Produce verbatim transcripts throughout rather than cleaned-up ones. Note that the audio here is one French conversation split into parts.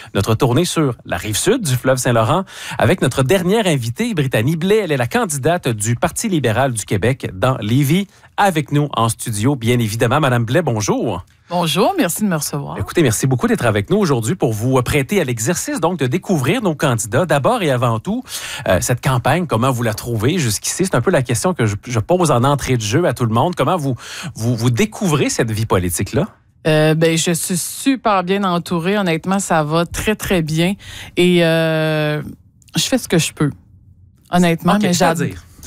notre tournée sur la rive sud du fleuve Saint-Laurent avec notre dernière invitée, Brittany Blais. Elle est la candidate du Parti libéral du Québec dans Lévis. Avec nous en studio, bien évidemment. Madame Blais, bonjour. Bonjour, merci de me recevoir. Écoutez, merci beaucoup d'être avec nous aujourd'hui pour vous prêter à l'exercice, donc de découvrir nos candidats. D'abord et avant tout, euh, cette campagne, comment vous la trouvez jusqu'ici? C'est un peu la question que je, je pose en entrée de jeu à tout le monde. Comment vous, vous, vous découvrez cette vie politique-là? Euh, ben, je suis super bien entourée. Honnêtement, ça va très, très bien. Et euh, je fais ce que je peux. Honnêtement, okay, mais j'adore.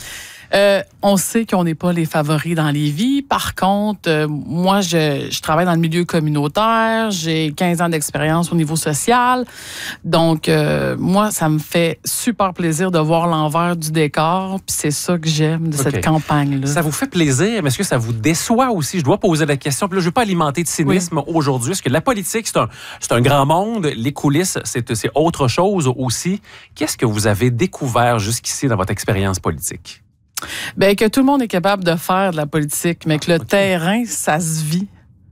Euh, on sait qu'on n'est pas les favoris dans Lévis. Par contre, euh, moi, je, je travaille dans le milieu communautaire. J'ai quinze ans d'expérience au niveau social. Donc, euh, moi, ça me fait super plaisir de voir l'envers du décor. Puis c'est ça que j'aime de okay. cette campagne-là. Ça vous fait plaisir, mais est-ce que ça vous déçoit aussi? Je dois poser la question. Puis là, je ne veux pas alimenter de cynisme oui. aujourd'hui. Parce que la politique, c'est un, c'est un grand monde. Les coulisses, c'est, c'est autre chose aussi. Qu'est-ce que vous avez découvert jusqu'ici dans votre expérience politique? Bien, que tout le monde est capable de faire de la politique, mais que le okay. terrain, ça se vit.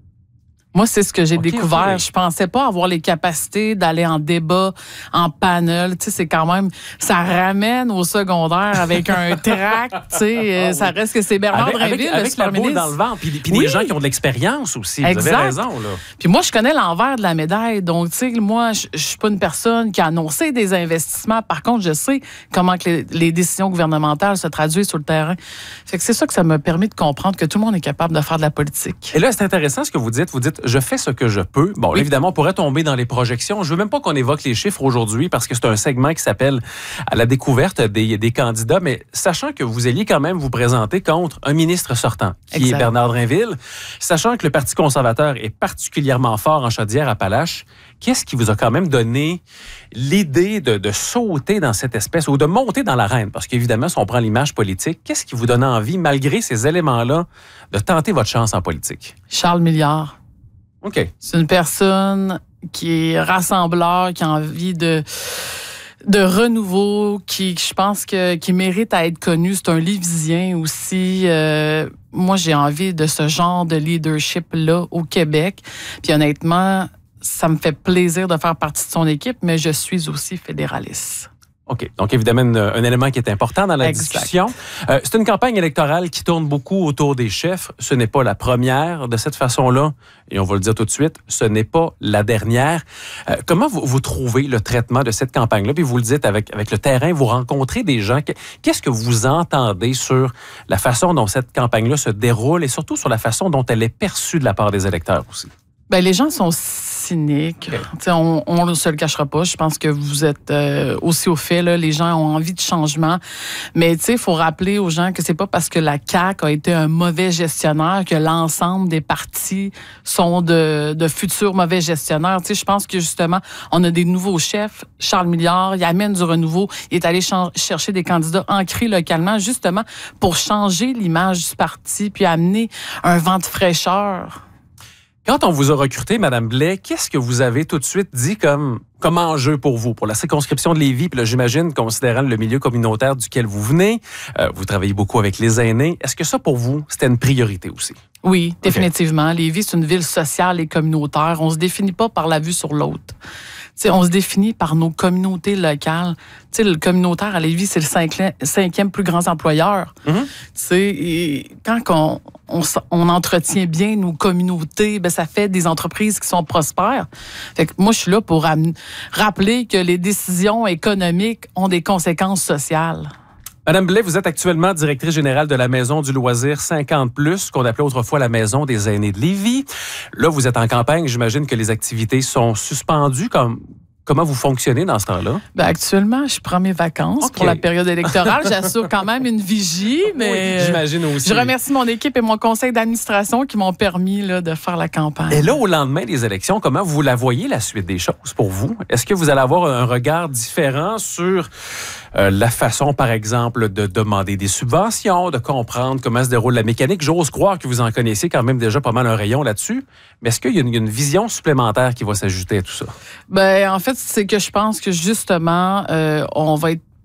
Moi, c'est ce que j'ai okay, découvert. Okay. Je pensais pas avoir les capacités d'aller en débat, en panel. Tu sais, c'est quand même... Ça ramène au secondaire avec un tract. Tu sais, ah, ça oui. reste que c'est Bernard avec, Drinville, avec, avec le la boule dans le ventre. Puis, puis oui. des gens qui ont de l'expérience aussi. Exact. Vous avez raison, là. Puis moi, je connais l'envers de la médaille. Donc, tu sais, moi, je, je suis pas une personne qui a annoncé des investissements. Par contre, je sais comment que les, les décisions gouvernementales se traduisent sur le terrain. Fait que c'est ça que ça m'a permis de comprendre que tout le monde est capable de faire de la politique. Et là, c'est intéressant ce que vous dites. Vous dites, je fais ce que je peux. Bon, oui. évidemment, on pourrait tomber dans les projections. Je veux même pas qu'on évoque les chiffres aujourd'hui parce que c'est un segment qui s'appelle à la découverte des, des candidats, mais sachant que vous alliez quand même vous présenter contre un ministre sortant, qui exact. est Bernard Drinville, sachant que le Parti conservateur est particulièrement fort en Chaudière-Appalaches, qu'est-ce qui vous a quand même donné l'idée de, de sauter dans cette espèce ou de monter dans l'arène? Parce qu'évidemment, si on prend l'image politique, qu'est-ce qui vous donne envie, malgré ces éléments-là, de tenter votre chance en politique? Charles Milliard. OK. C'est une personne qui est rassembleur, qui a envie de, de renouveau, qui, je pense, que, qui mérite à être connu. C'est un Lévisien aussi. Euh, moi, j'ai envie de ce genre de leadership-là au Québec. Puis honnêtement, ça me fait plaisir de faire partie de son équipe, mais je suis aussi fédéraliste. OK. Donc, évidemment, une, un élément qui est important dans la exact. discussion. Euh, c'est une campagne électorale qui tourne beaucoup autour des chefs. Ce n'est pas la première de cette façon-là. Et on va le dire tout de suite, ce n'est pas la dernière. Euh, comment vous, vous trouvez le traitement de cette campagne-là? Puis vous le dites avec, avec le terrain, vous rencontrez des gens. Qu'est-ce que vous entendez sur la façon dont cette campagne-là se déroule et surtout sur la façon dont elle est perçue de la part des électeurs aussi? Bien, les gens sont cyniques. Okay. On ne se le cachera pas. Je pense que vous êtes euh, aussi au fait. Là, les gens ont envie de changement. Mais il faut rappeler aux gens que c'est pas parce que la C A Q a été un mauvais gestionnaire que l'ensemble des partis sont de, de futurs mauvais gestionnaires. T'sais, je pense que justement, on a des nouveaux chefs. Charles Milliard, il amène du renouveau. Il est allé ch- chercher des candidats ancrés localement, justement, pour changer l'image du parti puis amener un vent de fraîcheur. Quand on vous a recruté, Mme Blais, qu'est-ce que vous avez tout de suite dit comme, comme enjeu pour vous, pour la circonscription de Lévis? Puis là, j'imagine, considérant le milieu communautaire duquel vous venez, euh, vous travaillez beaucoup avec les aînés. Est-ce que ça, pour vous, c'était une priorité aussi? Oui, définitivement. Okay. Lévis, c'est une ville sociale et communautaire. On se définit pas par la vue sur l'autre. T'sais, on se définit par nos communautés locales. T'sais, le communautaire à Lévis, c'est le cinquième, cinquième plus grand employeur. Mm-hmm. T'sais, et quand on, on, on entretient bien nos communautés, ben, ça fait des entreprises qui sont prospères. Fait que moi, je suis là pour am- rappeler que les décisions économiques ont des conséquences sociales. Madame Blais, vous êtes actuellement directrice générale de la Maison du loisir cinquante plus, qu'on appelait autrefois la Maison des aînés de Lévis. Là, vous êtes en campagne. J'imagine que les activités sont suspendues. Comme, comment vous fonctionnez dans ce temps-là? Ben, actuellement, je prends mes vacances okay. pour la période électorale. J'assure quand même une vigie, mais oui, j'imagine aussi. Je remercie mon équipe et mon conseil d'administration qui m'ont permis là, de faire la campagne. Et là, au lendemain des élections, comment vous la voyez, la suite des choses pour vous? Est-ce que vous allez avoir un regard différent sur euh, la façon, par exemple, de demander des subventions, de comprendre comment se déroule la mécanique? J'ose croire que vous en connaissez quand même déjà pas mal un rayon là-dessus, mais est-ce qu'il y a une, une vision supplémentaire qui va s'ajouter à tout ça? Ben, en fait, c'est que je pense que justement, euh, on va être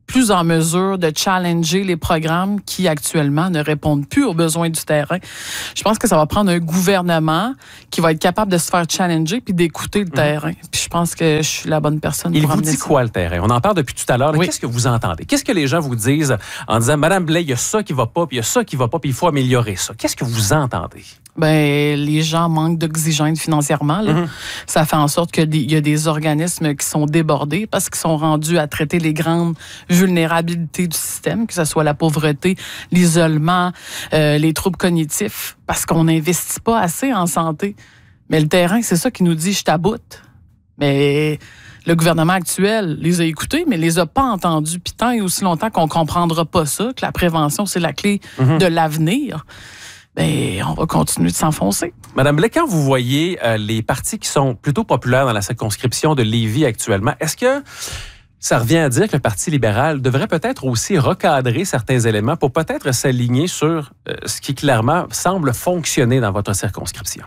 plus en mesure de challenger les programmes qui, actuellement, ne répondent plus aux besoins du terrain. Je pense que ça va prendre un gouvernement qui va être capable de se faire challenger puis d'écouter le mmh. terrain. Puis je pense que je suis la bonne personne Il pour vous amener dit ça. quoi, le terrain? On en parle depuis tout à l'heure. Oui. Qu'est-ce que vous entendez? Qu'est-ce que les gens vous disent en disant, Madame Blais, il y a ça qui va pas, puis il y a ça qui va pas, puis il faut améliorer ça? Qu'est-ce que vous entendez? Ben, les gens manquent d'oxygène financièrement. Là. Mm-hmm. Ça fait en sorte qu'il y a des organismes qui sont débordés parce qu'ils sont rendus à traiter les grandes vulnérabilités du système, que ce soit la pauvreté, l'isolement, euh, les troubles cognitifs, parce qu'on n'investit pas assez en santé. Mais le terrain, c'est ça qui nous dit « je t'aboute ». Mais le gouvernement actuel les a écoutés, mais les a pas entendus. Puis tant et aussi longtemps qu'on comprendra pas ça, que la prévention, c'est la clé mm-hmm. de l'avenir, bien, on va continuer de s'enfoncer. Madame Blais, quand vous voyez euh, les partis qui sont plutôt populaires dans la circonscription de Lévis actuellement, est-ce que ça revient à dire que le Parti libéral devrait peut-être aussi recadrer certains éléments pour peut-être s'aligner sur euh, ce qui clairement semble fonctionner dans votre circonscription?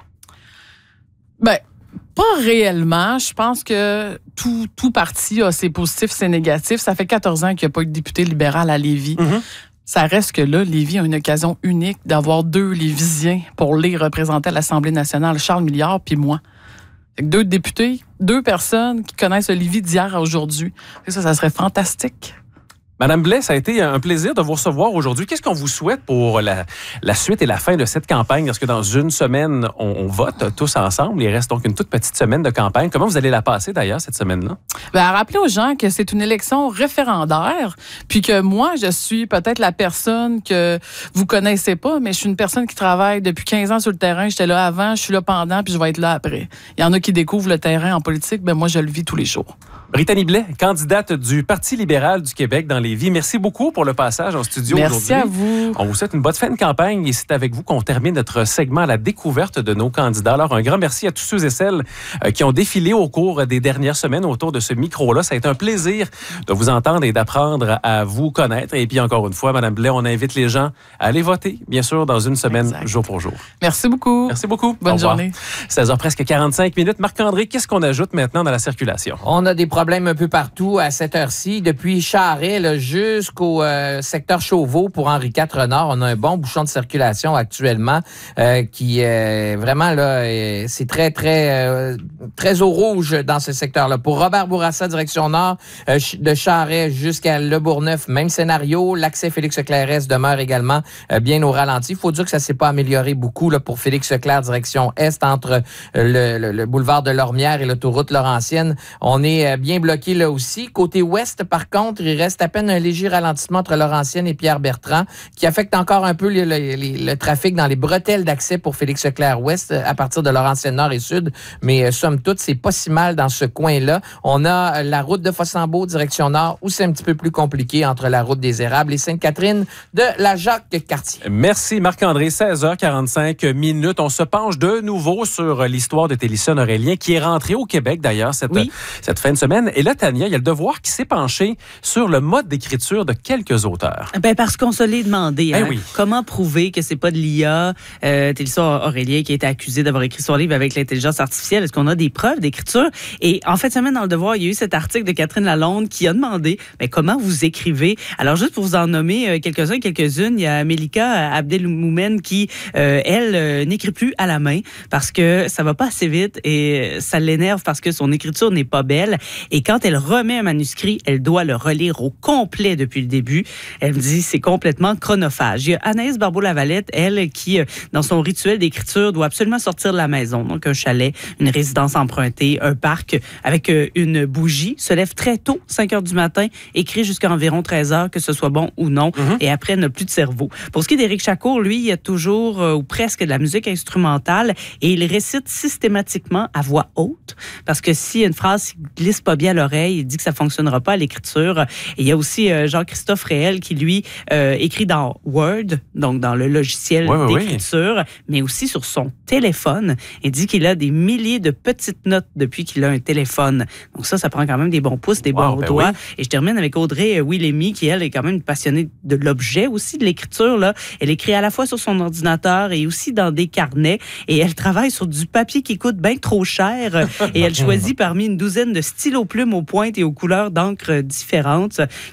Bien, pas réellement. Je pense que tout, tout parti a ses positifs, ses négatifs. Ça fait quatorze ans qu'il n'y a pas eu de député libéral à Lévis. Mm-hmm. Ça reste que là, Lévis a une occasion unique d'avoir deux Lévisiens pour les représenter à l'Assemblée nationale, Charles Milliard puis moi. Fait que deux députés, deux personnes qui connaissent Lévis d'hier à aujourd'hui. Ça, ça serait fantastique. Madame Blais, ça a été un plaisir de vous recevoir aujourd'hui. Qu'est-ce qu'on vous souhaite pour la, la suite et la fin de cette campagne? Parce que dans une semaine, on, on vote tous ensemble. Il reste donc une toute petite semaine de campagne. Comment vous allez la passer d'ailleurs, cette semaine-là? Bien, rappeler aux gens que c'est une élection référendaire, puis que moi, je suis peut-être la personne que vous connaissez pas, mais je suis une personne qui travaille depuis quinze ans sur le terrain. J'étais là avant, je suis là pendant, puis je vais être là après. Il y en a qui découvrent le terrain en politique, bien moi, je le vis tous les jours. Brittany Blais, candidate du Parti libéral du Québec dans Lévis. Merci beaucoup pour le passage en studio aujourd'hui. Merci à vous. On vous souhaite une bonne fin de campagne et c'est avec vous qu'on termine notre segment à la découverte de nos candidats. Alors, un grand merci à tous ceux et celles qui ont défilé au cours des dernières semaines autour de ce micro-là. Ça a été un plaisir de vous entendre et d'apprendre à vous connaître. Et puis, encore une fois, Mme Blais, on invite les gens à aller voter, bien sûr, dans une semaine, exact. Jour pour jour. Merci beaucoup. Merci beaucoup. Bonne journée. seize heures presque quarante-cinq minutes. Marc-André, qu'est-ce qu'on ajoute maintenant dans la circulation? On a des problèmes un peu partout à cette heure-ci. Depuis Charest là, jusqu'au euh, secteur Chauveau pour Henri quatre Nord, on a un bon bouchon de circulation actuellement euh, qui euh, vraiment là, euh, c'est très très euh, très au rouge dans ce secteur-là. Pour Robert Bourassa, direction nord, euh, de Charest jusqu'à Le Bourgneuf, même scénario. L'accès Félix-Leclerc demeure également euh, bien au ralenti. Il faut dire que ça s'est pas amélioré beaucoup là pour Félix-Leclerc direction est entre euh, le, le, le boulevard de Lormière et l'autoroute Laurentienne. On est euh, bien bloqué là aussi. Côté ouest, par contre, il reste à peine un léger ralentissement entre Laurentienne et Pierre-Bertrand qui affecte encore un peu le, le, le, le trafic dans les bretelles d'accès pour Félix-Leclerc-Ouest à partir de Laurentienne Nord et Sud. Mais euh, somme toute, c'est pas si mal dans ce coin-là. On a la route de Fossambeau, direction nord, où c'est un petit peu plus compliqué entre la route des Érables et Sainte-Catherine de la Jacques-Cartier. Merci Marc-André. seize heures quarante-cinq minutes. On se penche de nouveau sur l'histoire de Télison Aurélien qui est rentré au Québec d'ailleurs cette, oui. cette fin de semaine. Et là, Tania, il y a le Devoir qui s'est penché sur le mode d'écriture de quelques auteurs. Ben parce qu'on se l'est demandé. Hein? Ben oui. Comment prouver que c'est pas de l'I A, euh, Télison Aurélien qui a été accusé d'avoir écrit son livre avec l'intelligence artificielle? Est-ce qu'on a des preuves d'écriture? Et en fait, semaine dans le Devoir, il y a eu cet article de Catherine Lalonde qui a demandé ben, comment vous écrivez. Alors, juste pour vous en nommer euh, quelques-uns, quelques-unes, il y a Melika Abdelmoumen qui, euh, elle, euh, n'écrit plus à la main parce que ça va pas assez vite et ça l'énerve parce que son écriture n'est pas belle. Et quand elle remet un manuscrit, elle doit le relire au complet depuis le début. Elle me dit c'est complètement chronophage. Il y a Anaïs Barbeau-Lavalette, elle, qui, dans son rituel d'écriture, doit absolument sortir de la maison. Donc, un chalet, une résidence empruntée, un parc avec une bougie, se lève très tôt, cinq heures du matin, écrit jusqu'à environ treize heures, que ce soit bon ou non, mm-hmm. et après, n'a plus de cerveau. Pour ce qui est d'Éric Chacour, lui, il y a toujours euh, ou presque de la musique instrumentale et il récite systématiquement à voix haute parce que si une phrase glisse pas bien à l'oreille, il dit que ça fonctionnera pas à l'écriture. Et il y a aussi euh, Jean-Christophe Réel qui, lui, euh, écrit dans Word, donc dans le logiciel ouais, ouais, d'écriture, ouais. mais aussi sur son téléphone. Il dit qu'il a des milliers de petites notes depuis qu'il a un téléphone. Donc ça, ça prend quand même des bons pouces, des bons wow, ben doigts. Oui. Et je termine avec Audrey Willemy, qui, elle, est quand même passionnée de l'objet aussi, de l'écriture. Là. Elle écrit à la fois sur son ordinateur et aussi dans des carnets. Et elle travaille sur du papier qui coûte bien trop cher. Et elle choisit parmi une douzaine de stylos plumes aux pointes et aux couleurs d'encre différentes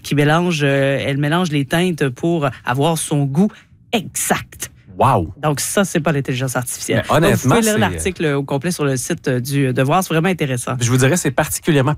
qui mélange, euh, elle mélange les teintes pour avoir son goût exact. Wow! Donc, ça, c'est pas l'intelligence artificielle. Mais honnêtement, Donc, vous pouvez lire c'est... l'article au complet sur le site du Devoir. C'est vraiment intéressant. Je vous dirais, c'est particulièrement